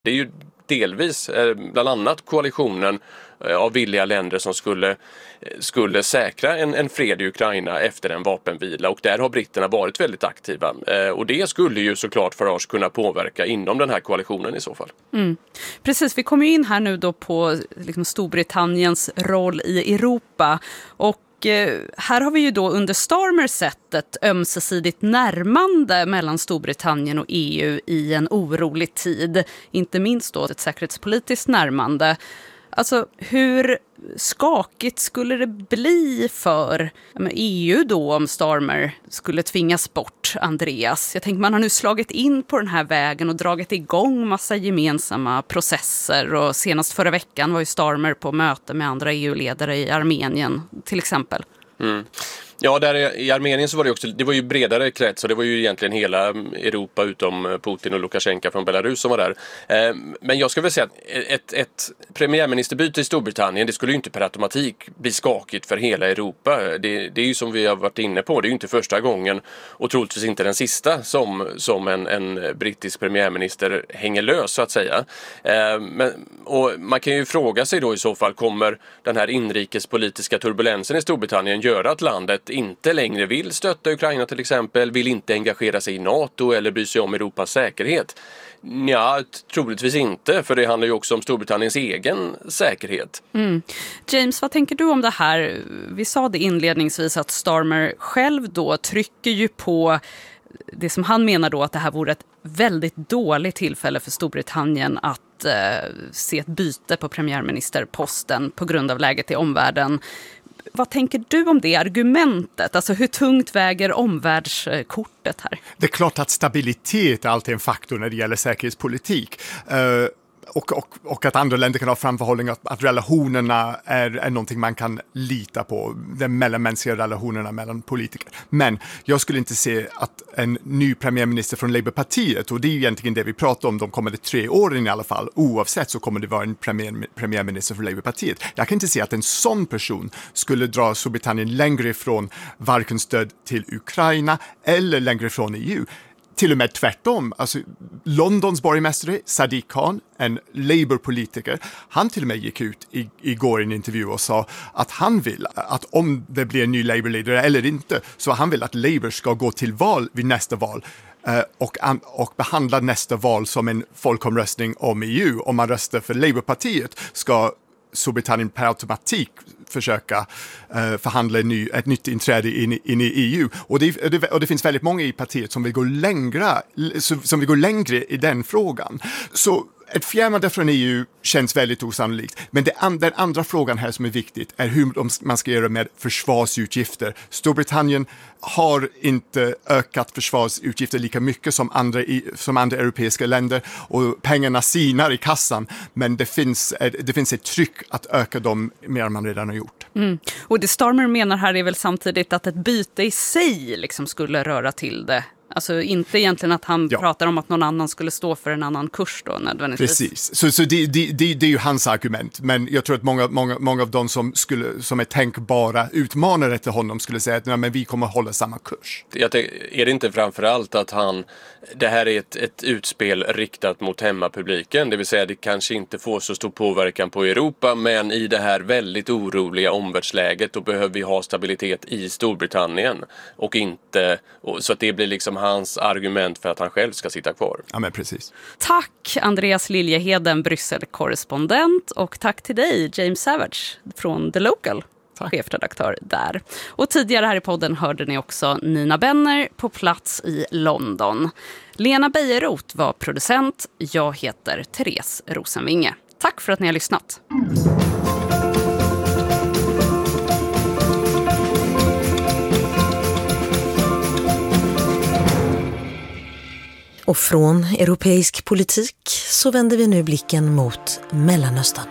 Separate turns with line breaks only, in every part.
Det är ju delvis bland annat koalitionen av villiga länder som skulle säkra en fred i Ukraina efter en vapenvila, och där har britterna varit väldigt aktiva. Och det skulle ju såklart Farage kunna påverka inom den här koalitionen i så fall.
Precis, vi kommer ju in här nu då på liksom Storbritanniens roll i Europa, och här har vi ju då under Starmer sett ett ömsesidigt närmande mellan Storbritannien och EU i en orolig tid. Inte minst då ett säkerhetspolitiskt närmande. Alltså hur skakigt skulle det bli för EU då om Starmer skulle tvingas bort, Andreas? Jag tänker man har nu slagit in på den här vägen och dragit igång massa gemensamma processer, och senast förra veckan var ju Starmer på möte med andra EU-ledare i Armenien till exempel.
Ja, där i Armenien så var det var ju bredare krets, och det var ju egentligen hela Europa utom Putin och Lukasjenko från Belarus som var där. Men jag ska väl säga att ett premiärministerbyte i Storbritannien, det skulle ju inte per automatik bli skakigt för hela Europa. Det är ju som vi har varit inne på, det är ju inte första gången och troligtvis inte den sista som en brittisk premiärminister hänger lös så att säga. Och man kan ju fråga sig då i så fall, kommer den här inrikespolitiska turbulensen i Storbritannien göra att landet inte längre vill stötta Ukraina till exempel, vill inte engagera sig i NATO eller bry sig om Europas säkerhet? Ja, troligtvis inte, för det handlar ju också om Storbritanniens egen säkerhet.
James, vad tänker du om det här? Vi sa det inledningsvis att Starmer själv då trycker ju på det som han menar då att det här vore ett väldigt dåligt tillfälle för Storbritannien att se ett byte på premiärministerposten på grund av läget i omvärlden. Vad tänker du om det argumentet? Alltså hur tungt väger omvärldskortet här?
Det är klart att stabilitet är alltid en faktor när det gäller säkerhetspolitik. Och att andra länder kan ha framförhållning att relationerna är någonting man kan lita på. De mellanmänskliga relationerna mellan politiker. Men jag skulle inte se att en ny premiärminister från Labourpartiet, och det är egentligen det vi pratar om de kommande 3 åren i alla fall, oavsett så kommer det vara en premiärminister från Labourpartiet. Jag kan inte se att en sån person skulle dra Storbritannien längre ifrån varken stöd till Ukraina eller längre ifrån EU. Till och med tvärtom. Alltså, Londons borgmästare Sadiq Khan, en Labour-politiker, han till och med gick ut igår i en intervju och sa att han vill att om det blir en ny Labour-ledare eller inte, så han vill att Labour ska gå till val vid nästa val och behandla nästa val som en folkomröstning om EU. Om man röstar för Labour-partiet ska Storbritannien per automatik försöka förhandla ett nytt inträde in i EU. Och det finns väldigt många i partiet som vill gå längre i den frågan. Så ett fjärmande från EU känns väldigt osannolikt. Men den andra frågan här som är viktigt är hur man ska göra med försvarsutgifter. Storbritannien har inte ökat försvarsutgifter lika mycket som andra europeiska länder, och pengarna sinar i kassan, men det finns ett tryck att öka dem mer än man redan har gjort.
Och det Starmer menar här är väl samtidigt att ett byte i sig liksom skulle röra till det. Alltså inte egentligen att han pratar om att någon annan skulle stå för en annan kurs då nödvändigtvis.
Precis, så det är ju hans argument. Men jag tror att många av de som är tänkbara utmanare till honom skulle säga att men vi kommer att hålla samma kurs.
Är det inte framförallt att det här är ett utspel riktat mot hemmapubliken, det vill säga det kanske inte får så stor påverkan på Europa, men i det här väldigt oroliga omvärldsläget då behöver vi ha stabilitet i Storbritannien och inte, så att det blir liksom hans argument för att han själv ska sitta kvar.
Ja, men precis.
Tack Andreas Liljeheden, Bryssel-korrespondent, och tack till dig James Savage från The Local, chefredaktör där. Och tidigare här i podden hörde ni också Nina Benner på plats i London. Lena Bejerot var producent, jag heter Therese Rosenvinge. Tack för att ni har lyssnat.
Och från europeisk politik så vänder vi nu blicken mot Mellanöstern.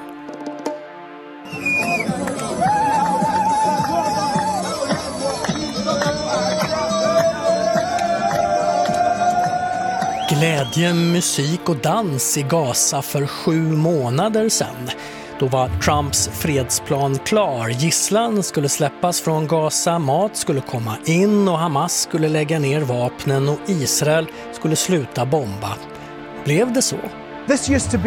Glädje, musik och dans i Gaza för 7 månader sedan. Då var Trumps fredsplan klar. Gisslan skulle släppas från Gaza, mat skulle komma in och Hamas skulle lägga ner vapnen och Israel skulle sluta bomba. Blev det så?
This used to be